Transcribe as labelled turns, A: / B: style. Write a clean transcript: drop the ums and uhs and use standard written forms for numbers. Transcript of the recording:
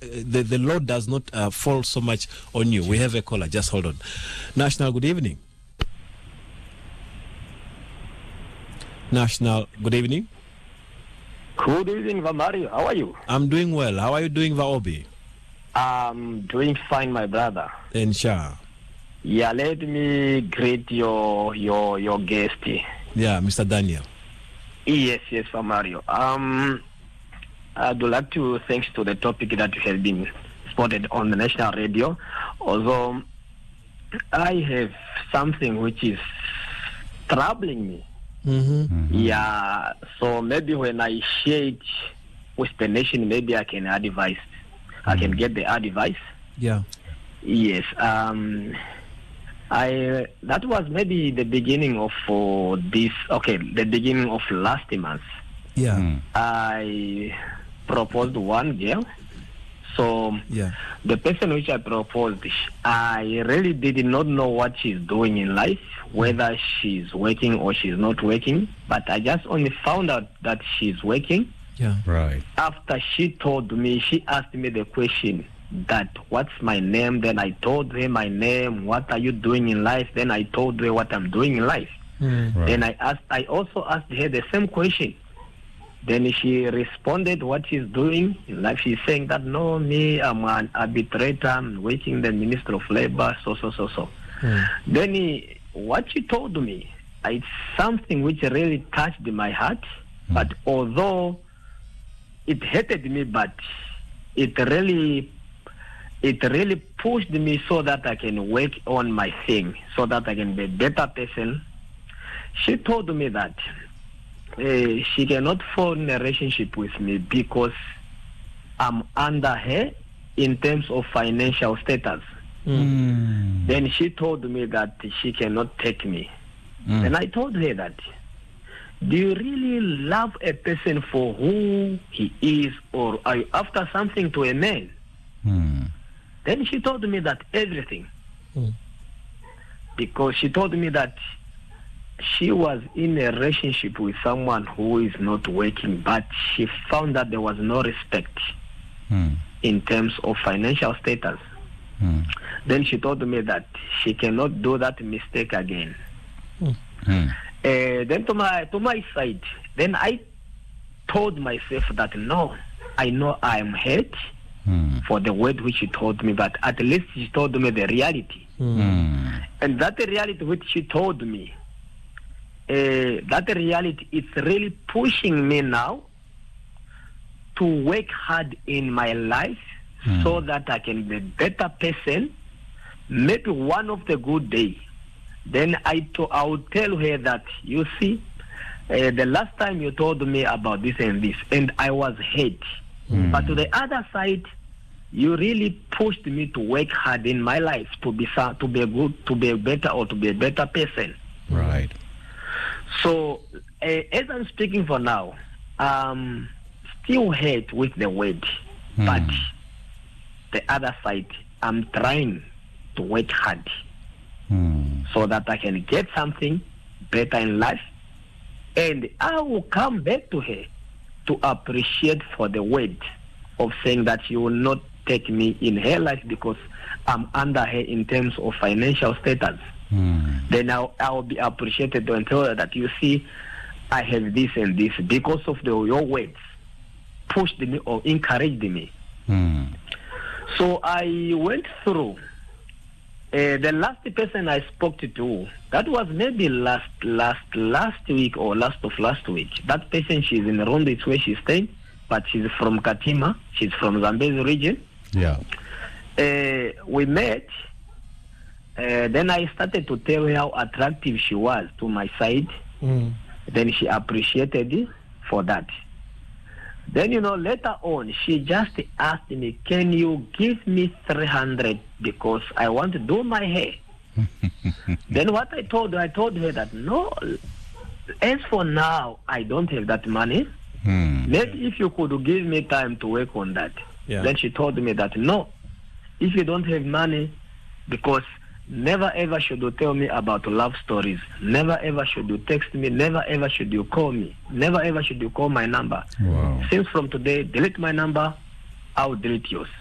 A: the load does not fall so much on you. We have a caller. Just hold on. National, good evening. National, good evening.
B: Good evening, Vamario. How are you?
A: I'm doing well. How are you doing, Vaobi?
B: I'm doing fine, my brother.
A: Insha.
B: Yeah, let me greet your guest.
A: Yeah, Mr. Daniel.
B: Yes, Vamario. I'd like to thanks to the topic that you have been spotted on the national radio. Although I have something which is troubling me. Yeah, so maybe when I share it with the nation, maybe I can advise. I can get the advice.
A: Yeah.
B: Yes. That was maybe the beginning of the beginning of last month.
A: Yeah.
B: I proposed one girl. So the person which I proposed, I really did not know what she's doing in life, whether she's working or she's not working. But I just only found out that she's working.
A: Yeah.
C: Right.
B: After she asked me the question that what's my name? Then I told her my name. What are you doing in life? Then I told her what I'm doing in life.
C: Right.
B: Then I also asked her the same question. Then she responded what she's doing in life. She's saying that, no, me, I'm an arbitrator, I'm working the Minister of Labor, so. Then what she told me, it's something which really touched my heart. But although it hurted me, but it really pushed me so that I can work on my thing, so that I can be a better person. She told me that she cannot fall in a relationship with me because I'm under her in terms of financial status. Then she told me that she cannot take me. And I told her that, do you really love a person for who he is, or are you after something to a man? Then she told me that everything. Because she told me that she was in a relationship with someone who is not working, but she found that there was no respect in terms of financial status. Then she told me that she cannot do that mistake again. Then to my side, then I told myself that no, I know I am hurt for the word which she told me, but at least she told me the reality. And that reality which she told me, that reality is really pushing me now to work hard in my life so that I can be a better person. Maybe one of the good days, then I will tell her that, you see, the last time you told me about this and this, and I was hurt. But to the other side, you really pushed me to work hard in my life to be a better person.
C: Right.
B: So, as I'm speaking for now, still hurt with the word, but the other side, I'm trying to work hard so that I can get something better in life, and I will come back to her to appreciate for the word of saying that she will not take me in her life because I'm under her in terms of financial status. Then I'll be appreciated and tell her that, you see, I have this and this because of your words pushed me or encouraged me. So I went through. The last person I spoke to, that was maybe last week or last of last week. That person, she's in Rwanda, it's where she's staying, but she's from Katima. She's from Zambezi region.
C: Yeah.
B: We met. Then I started to tell her how attractive she was to my side. Then she appreciated it for that. Then, later on, she just asked me, can you give me 300 because I want to do my hair? Then what I told her that, no, as for now, I don't have that money. Maybe if you could give me time to work on that.
A: Yeah.
B: Then she told me that, no, if you don't have money, because never ever should you tell me about love stories. Never ever should you text me. Never ever should you call me. Never ever should you call my number.
C: Wow.
B: Since from today, delete my number, I'll delete yours.